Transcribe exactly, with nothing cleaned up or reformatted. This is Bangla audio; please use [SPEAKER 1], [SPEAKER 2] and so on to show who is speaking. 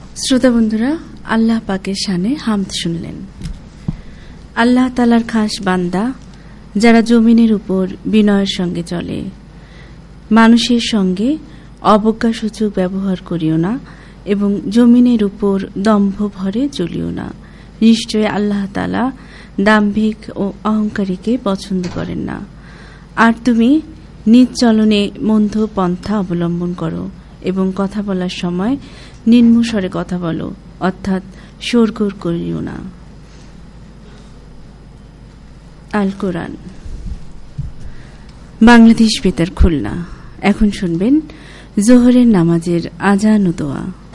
[SPEAKER 1] শ্রোতা বন্ধুরা, আল্লাহ পাকের শানে হামদ শুনলেন। আল্লাহ তাআলার খাস বান্দা যারা জমিনের উপর বিনয়ের সঙ্গে চলে, মানুষের সঙ্গে অবজ্ঞাসূচক ব্যবহার করিও না এবং জমিনের উপর দম্ভ ভরে চলিও না। নিশ্চয় আল্লাহ তাআলা দাম্ভিক ও অহংকারীকে পছন্দ করেন না। আর তুমি নিজ চলনে মন্দ পন্থা অবলম্বন করো এবং কথা বলার সময় নিম্ন স্বরে কথা বলো, অর্থাৎ শোরগোল করিও না। আল কোরআন, বাংলাদেশ বেতার খুলনা। এখন শুনবেন জোহরের নামাজের আজান ও দোয়া।